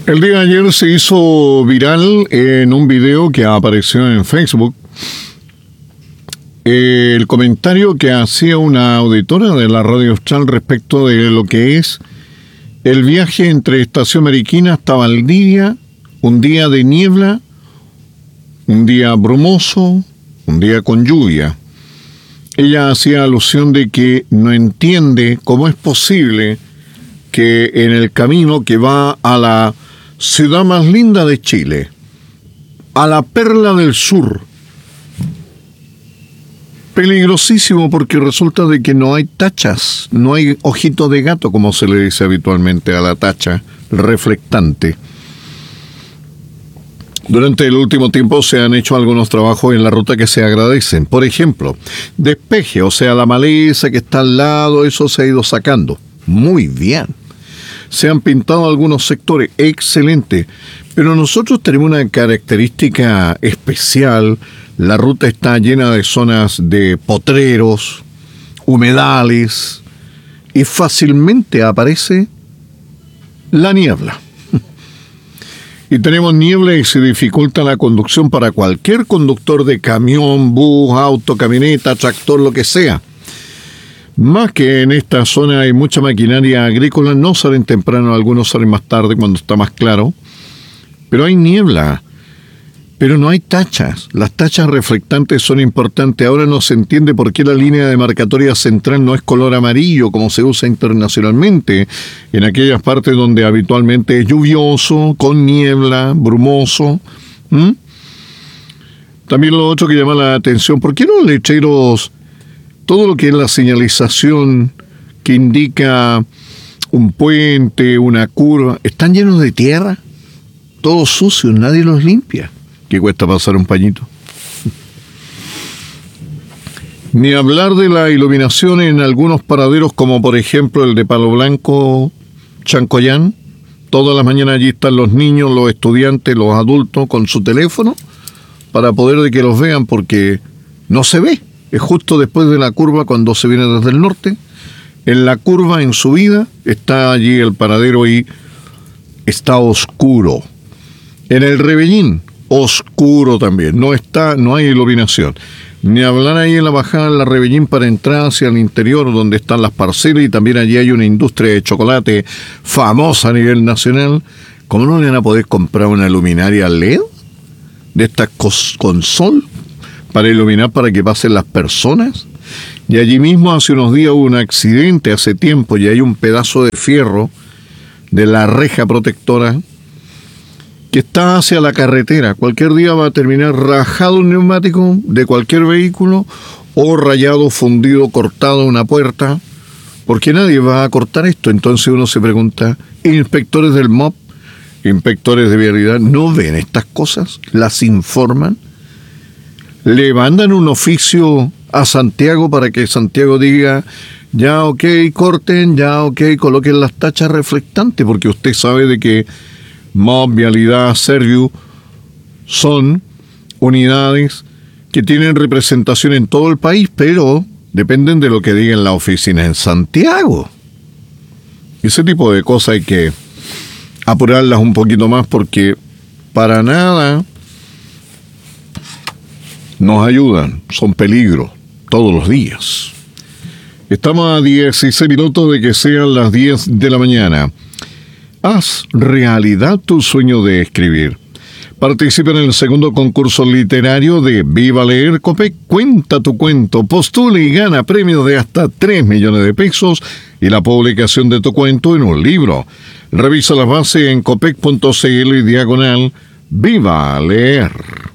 El día de ayer se hizo viral en un video que apareció en Facebook el comentario que hacía una auditora de la Radio Austral respecto de lo que es el viaje entre Estación Mariquina hasta Valdivia, un día de niebla, un día brumoso, un día con lluvia. Ella hacía alusión de que no entiende cómo es posible que en el camino que va a la ciudad más linda de Chile, a la perla del sur, peligrosísimo porque resulta de que no hay tachas, no hay ojito de gato como se le dice habitualmente a la tacha reflectante. Durante el último tiempo se han hecho algunos trabajos en la ruta que se agradecen. Por ejemplo, despeje, o sea, la maleza que está al lado, eso se ha ido sacando. Muy bien. Se han pintado algunos sectores, excelente. Pero nosotros tenemos una característica especial. La ruta está llena de zonas de potreros, humedales, y fácilmente aparece la niebla. Y tenemos niebla y se dificulta la conducción para cualquier conductor de camión, bus, auto, camioneta, tractor, lo que sea. Más que en esta zona hay mucha maquinaria agrícola, no salen temprano, algunos salen más tarde cuando está más claro, pero hay niebla, pero no hay tachas. Las tachas reflectantes son importantes. Ahora no se entiende por qué la línea demarcatoria central no es color amarillo como se usa internacionalmente en aquellas partes donde habitualmente es lluvioso, con niebla, brumoso. También lo otro que llama la atención, ¿por qué los letreros, todo lo que es la señalización que indica un puente, una curva, están llenos de tierra? Todos sucios, nadie los limpia. ¿Qué cuesta pasar un pañito? Ni hablar de la iluminación en algunos paraderos, como por ejemplo el de Palo Blanco, Chancoyán. Todas las mañanas allí están los niños, los estudiantes, los adultos con su teléfono para poder de que los vean, porque no se ve. Es justo después de la curva cuando se viene desde el norte. En la curva, en subida, está allí el paradero y está oscuro. En el Rebellín, oscuro también, no hay iluminación. Ni hablar ahí en la bajada de la Rebellín para entrar hacia el interior donde están las parcelas, y también allí hay una industria de chocolate famosa a nivel nacional. ¿Cómo no le van a poder comprar una luminaria LED de estas con sol para iluminar, para que pasen las personas? Y allí mismo hace unos días hubo un accidente, hace tiempo, y hay un pedazo de fierro de la reja protectora que está hacia la carretera. Cualquier día va a terminar rajado un neumático de cualquier vehículo, o rayado, fundido, cortado una puerta, porque nadie va a cortar esto. Entonces uno se pregunta, inspectores del MOP, inspectores de vialidad, ¿no ven estas cosas? ¿Las informan? ¿Le mandan un oficio a Santiago para que Santiago diga, ya ok, corten, ya ok, coloquen las tachas reflectantes? Porque usted sabe de que MOP, Vialidad, Serviu son unidades que tienen representación en todo el país, pero dependen de lo que diga en la oficina en Santiago. Ese tipo de cosas hay que apurarlas un poquito más, porque para nada nos ayudan, son peligros todos los días. Estamos a 16 minutos de que sean las 10 de la mañana. Haz realidad tu sueño de escribir. Participa en el segundo concurso literario de Viva Leer Copec. Cuenta tu cuento, postula y gana premios de hasta 3 millones de pesos y la publicación de tu cuento en un libro. Revisa las bases en copec.cl/Viva Leer.